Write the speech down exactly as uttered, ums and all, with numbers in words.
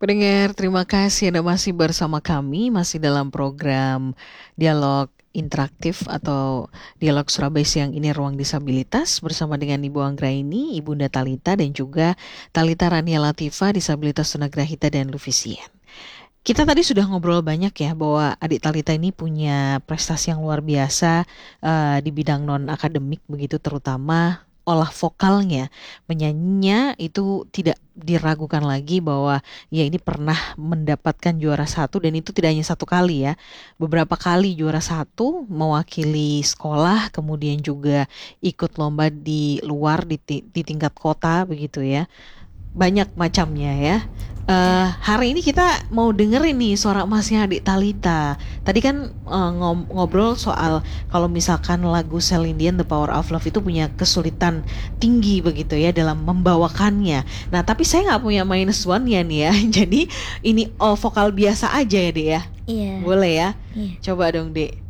Pendengar, terima kasih Anda masih bersama kami, masih dalam program Dialog Interaktif atau Dialog Surabaya Siang ini Ruang Disabilitas bersama dengan Ibu Anggraini, Ibunda Talita dan juga Talita Rania Latifah, disabilitas tunagrahita dan Lufisien. Kita tadi sudah ngobrol banyak ya bahwa adik Talita ini punya prestasi yang luar biasa uh, di bidang non-akademik begitu, terutama olah vokalnya, menyanyinya itu tidak diragukan lagi bahwa ya ini pernah mendapatkan juara satu dan itu tidak hanya satu kali ya, beberapa kali juara satu mewakili sekolah, kemudian juga ikut lomba di luar di, ti- di tingkat kota begitu ya, banyak macamnya ya. Eh, hari ini kita mau dengerin nih suara emasnya adik Talita. Tadi kan eh, ngom- ngobrol soal kalau misalkan lagu Celine Dion The Power of Love itu punya kesulitan tinggi begitu ya dalam membawakannya. Nah tapi saya nggak punya minus one ya nih ya. Jadi ini oh, vokal biasa aja ya dek ya. Iya. Boleh ya? Iya. Coba dong dek.